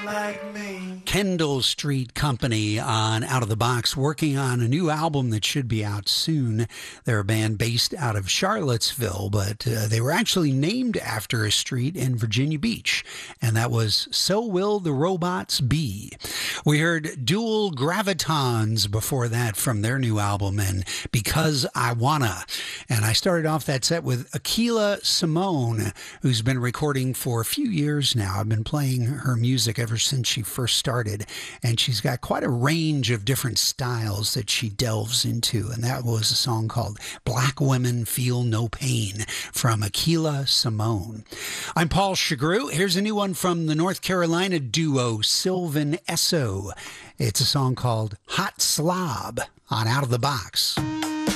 like me. Kendall Street Company on Out of the Box, working on a new album that should be out soon. They're a band based out of Charlottesville, but they were actually named after a street in Virginia Beach, and that was So Will the Robots Be. We heard Dual Gravitons before that from their new album, and Because I Wanna. And I started off that set with Akila Simone, who's been recording for a few years now. I've been playing her music ever since she first started, and she's got quite a range of different styles that she delves into, and that was a song called Black Women Feel No Pain from Akila Simone. I'm Paul Chagru. Here's a new one from the North Carolina duo Sylvan Esso. It's a song called Hot Slob on Out of the Box.